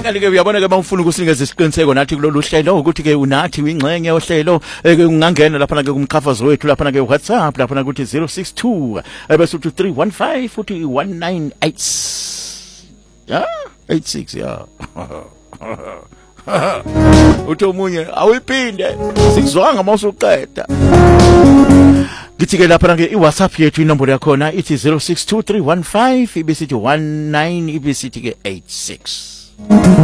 kanti ke uyabona ke bawufuna ukusinikeza isiqiniseko nathi kulolu hlelo ukuthi ke unathi ingxenye yohlelo ungangena lapha ke kumqhafazo wethu lapha ke WhatsApp lapha ukuthi 062 bese uthi 315 futhi 1986 ya 86 ya uthi omunye awuyiphinde sikuzwanga mawusuqeda Githi ke lapha ke iWhatsApp yethu inombolo yakho na ithi 062315 ibisithi 19 ibisithi ke 86